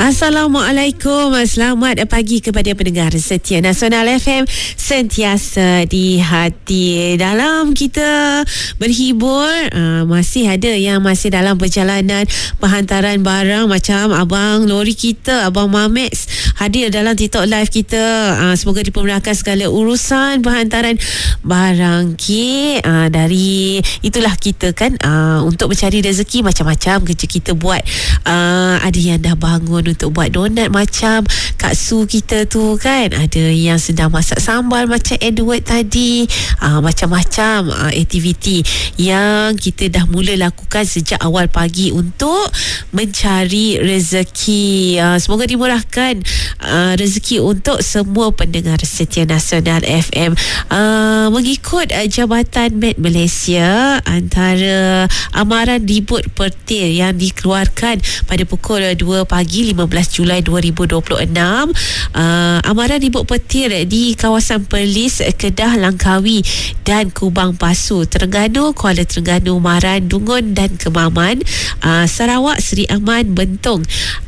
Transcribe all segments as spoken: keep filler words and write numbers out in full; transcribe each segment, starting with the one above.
Assalamualaikum. Selamat pagi kepada pendengar setia Nasional F M, sentiasa di hati. Dalam kita berhibur, uh, masih ada yang masih dalam perjalanan penghantaran barang, macam abang lori kita, Abang Mamex, hadir dalam TikTok live kita. Uh, semoga dipermudahkan segala urusan penghantaran barang. Okay. Uh, dari itulah kita kan, uh, untuk mencari rezeki, macam-macam kerja kita buat. Uh, ada yang dah bangun untuk buat donat macam Kak Su kita tu kan, ada yang sedang masak sambal macam Edward tadi. uh, Macam-macam uh, aktiviti yang kita dah mula lakukan sejak awal pagi untuk mencari rezeki. uh, Semoga dimurahkan uh, rezeki untuk semua pendengar setia Nasional F M. uh, Mengikut uh, Jabatan Med Malaysia, antara amaran ribut petir yang dikeluarkan pada pukul dua pagi lima belas Julai dua ribu dua puluh enam, uh, amaran ribut petir di kawasan Perlis, Kedah, Langkawi dan Kubang Pasu, Terengganu, Kuala Terengganu, Maran, Dungun dan Kemaman, uh, Sarawak, Seri Aman, Bentong,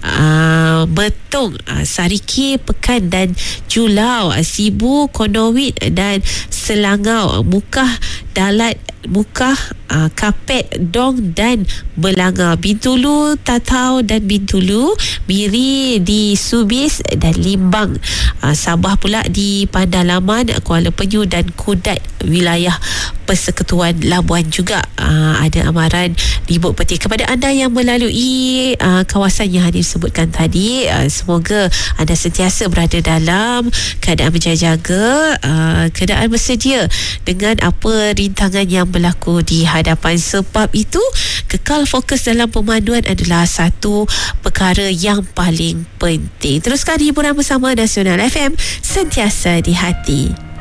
uh, Betong, uh, Sariki, Pekan dan Julau, uh, Sibu, Konowit dan Selangau, Mukah, Dalat, Mukah, uh, Kapet, Dong dan Belanga, Bintulu, Tatau dan Bintulu, Miri di Subis dan Limbang, uh, Sabah pula di Pandalaman, Kuala Penyu dan Kudat, wilayah Persekutuan Labuan juga. uh, ada amaran ribut petir. Kepada anda yang melalui uh, kawasan yang Hanif sebutkan tadi, uh, semoga anda sentiasa berada dalam keadaan berjaga-jaga, uh, keadaan bersedia dengan apa rintangan yang berlaku di hadapan. Sebab itu, kekal fokus dalam pemanduan adalah satu perkara yang paling penting. Teruskan hiburan bersama Nasional F M, sentiasa di hati.